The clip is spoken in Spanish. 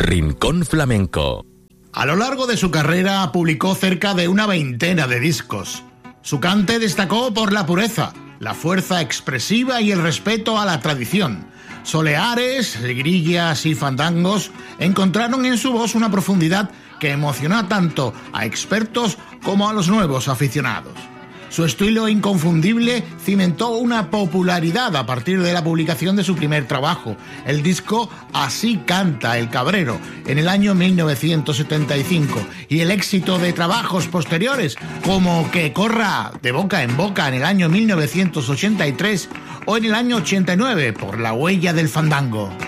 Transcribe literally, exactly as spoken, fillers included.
Rincón Flamenco. A lo largo de su carrera publicó cerca de una veintena de discos. Su cante destacó por la pureza, la fuerza expresiva y el respeto a la tradición. Soleares, grillas y fandangos encontraron en su voz una profundidad que emocionó tanto a expertos como a los nuevos aficionados. Su estilo inconfundible cimentó una popularidad a partir de la publicación de su primer trabajo, el disco Así canta el Cabrero, en el año mil novecientos setenta y cinco, y el éxito de trabajos posteriores, como Que corra de boca en boca en el año mil novecientos ochenta y tres o en el año ochenta y nueve, Por la huella del fandango.